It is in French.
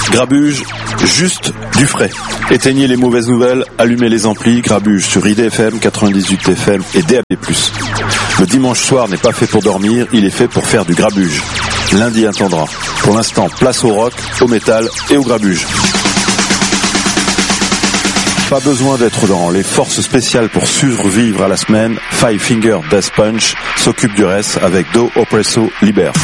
Grabuge, juste du frais. Éteignez les mauvaises nouvelles, allumez les amplis, Grabuge sur IDFM, 98 FM et DAB+. Le dimanche soir n'est pas fait pour dormir, il est fait pour faire du grabuge. Lundi attendra. Pour l'instant, place au rock, au métal et au grabuge. Pas besoin d'être dans les forces spéciales pour survivre à la semaine. Five Finger Death Punch s'occupe du reste avec Do Oppresso Liber.